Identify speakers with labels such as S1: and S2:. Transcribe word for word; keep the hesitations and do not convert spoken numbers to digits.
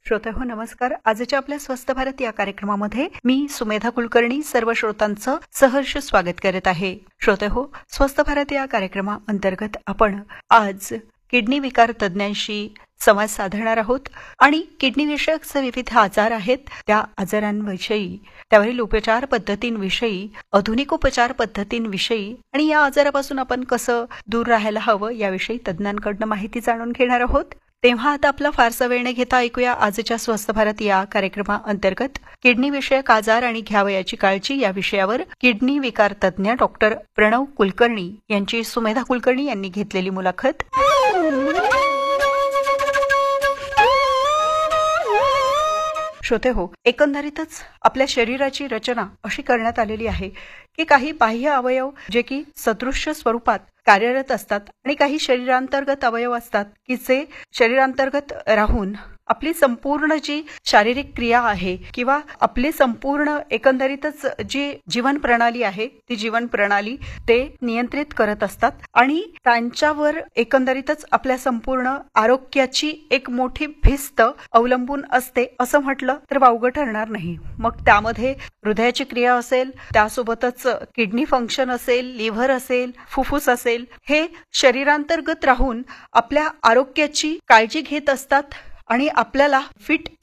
S1: श्रोते हो नमस्कार. आजच्या आपल्या स्वस्थ भारत या कार्यक्रमामध्ये मी सुमेधा कुलकर्णी सर्व श्रोतांचं सहर्ष स्वागत करत आहे. श्रोते हो, स्वस्थ भारत या कार्यक्रमाअंतर्गत आपण आज किडनी विकार तज्ञांशी संवाद साधणार आहोत आणि किडनी विषयक जे विविध आजार आहेत त्या आजारांविषयी, त्यावरील उपचार पद्धतींविषयी, आधुनिक उपचार पद्धतींविषयी आणि या आजारापासून आपण कसं दूर राहायला हवं याविषयी तज्ञांकडून माहिती जाणून घेणार आहोत. तेव्हा आता आपला फारसा वेळ न घेता ऐकूया आजच्या स्वस्थ भारत या कार्यक्रमाअंतर्गत किडनी विषयक आजार आणि घ्यावयाची काळजी या विषयावर किडनी विकार तज्ञ डॉक्टर प्रणव कुलकर्णी यांची सुमेधा कुलकर्णी यांनी घेतलेली मुलाखत. श्रोते हो, एकंदरीतच आपल्या शरीराची रचना अशी करण्यात आलेली आहे की काही बाह्य अवयव जे की सदृश्य स्वरूपात कार्यरत असतात आणि काही शरीरांतर्गत अवयव असतात की जे शरीरांतर्गत राहून आपली संपूर्ण जी शारीरिक क्रिया आहे किंवा आपली संपूर्ण एकंदरीतच जी जीवन प्रणाली आहे ती जीवन प्रणाली ते नियंत्रित करत असतात आणि त्यांच्यावर एकंदरीतच आपल्या संपूर्ण आरोग्याची एक मोठी भिस्त अवलंबून असते असं म्हटलं तर वावगं ठरणार नाही. मग त्यामध्ये हृदयाची क्रिया असेल, त्यासोबतच किडनी फंक्शन असेल, लिव्हर असेल, फुफ्फुस असेल, हे शरीरांतर्गत राहून आपल्या आरोग्याची काळजी घेत असतात आणि आपल्याला फिट